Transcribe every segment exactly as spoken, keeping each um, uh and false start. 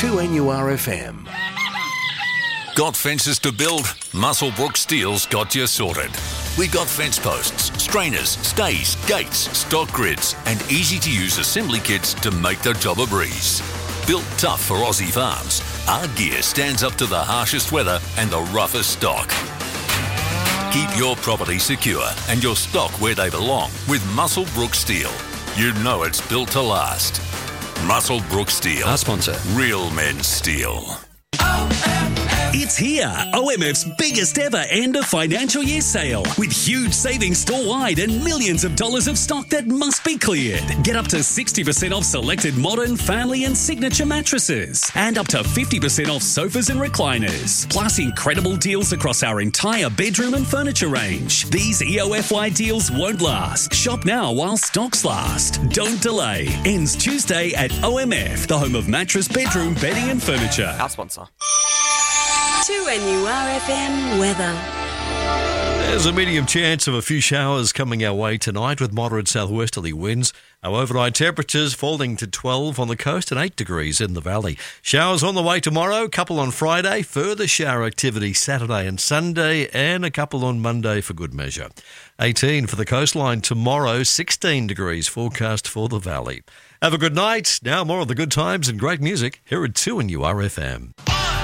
two N U R F M. Got fences to build? Muswellbrook Steel's got you sorted. We've got fence posts, strainers, stays, gates, stock grids, and easy-to-use assembly kits to make the job a breeze. Built tough for Aussie farms, our gear stands up to the harshest weather and the roughest stock. Keep your property secure and your stock where they belong with Muswellbrook Steel. You know it's built to last. Muswellbrook Steel. Our sponsor. Real men steel. It's here, O M F's biggest ever end of financial year sale with huge savings store-wide and millions of dollars of stock that must be cleared. Get up to sixty percent off selected modern, family and signature mattresses and up to fifty percent off sofas and recliners. Plus incredible deals across our entire bedroom and furniture range. These E O F Y deals won't last. Shop now while stocks last. Don't delay. Ends Tuesday at O M F, the home of mattress, bedroom, bedding and furniture. Our sponsor. two N U R F M weather. There's a medium chance of a few showers coming our way tonight with moderate southwesterly winds. Our overnight temperatures falling to twelve on the coast and eight degrees in the valley. Showers on the way tomorrow, couple on Friday, further shower activity Saturday and Sunday, and a couple on Monday for good measure. eighteen for the coastline tomorrow, sixteen degrees forecast for the valley. Have a good night. Now more of the good times and great music here at two N U R F M.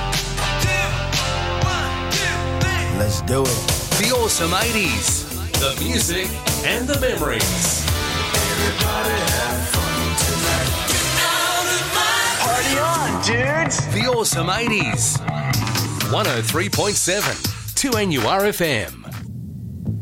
Let's do it. The awesome eighties. The music and the memories. Everybody have fun tonight. Party on, dudes. The awesome eighties. one oh three point seven. two N U R F M.